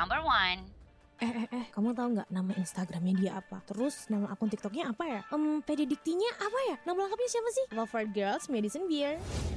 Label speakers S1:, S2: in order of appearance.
S1: Number 1.
S2: Kamu tahu nggak nama Instagramnya dia apa? Terus nama akun TikToknya apa ya? PD Diktinya apa ya? Nama lengkapnya siapa sih? Love for Girls Madison Beer.